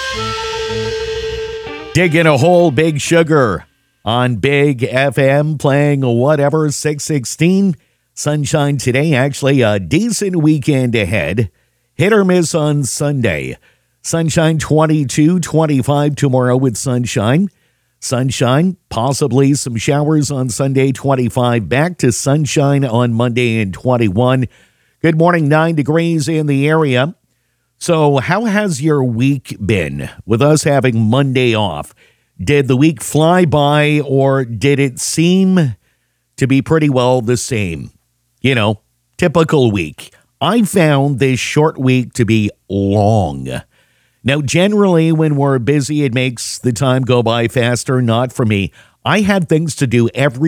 Digging a hole, Big Sugar on Big FM, playing whatever, 616. Sunshine today, actually a decent weekend ahead. Hit or miss on Sunday. Sunshine 22, 25 tomorrow with sunshine. Sunshine, possibly some showers on Sunday, 25. Back to sunshine on Monday and 21. Good morning, 9 degrees in the area. So how has your week been with us having Monday off? Did the week fly by or did it seem to be pretty well the same? You know, typical week. I found this short week to be long. Now, generally when we're busy, it makes the time go by faster. Not for me. I had things to do every